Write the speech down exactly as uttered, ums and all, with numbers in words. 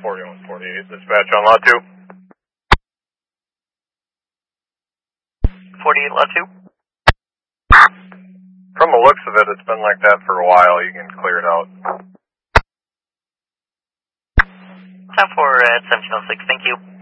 forty-one forty-eight, dispatch on lot two. forty-eight, lot two. From the looks of it, it's been like that for a while. You can clear it out. Time for uh, seventeen oh six, thank you.